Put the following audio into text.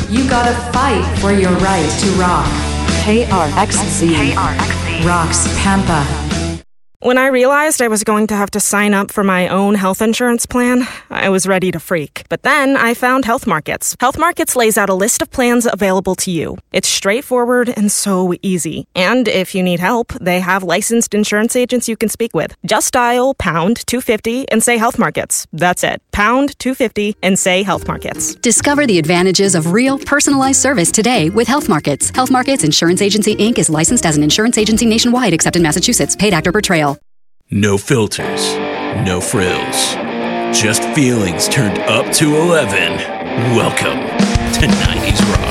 You gotta fight for your right to rock. KRXZ. Rocks Pampa. When I realized I was going to have to sign up for my own health insurance plan, I was ready to freak. But then I found Health Markets. Health Markets lays out a list of plans available to you. It's straightforward and so easy. And if you need help, they have licensed insurance agents you can speak with. Just dial pound 250 and say Health Markets. That's it. Pound 250 and say Health Markets. Discover the advantages of real, personalized service today with Health Markets. Health Markets Insurance Agency, Inc. is licensed as an insurance agency nationwide except in Massachusetts. Paid actor per trail. No filters, no frills, just feelings turned up to 11. Welcome to 90s Rock.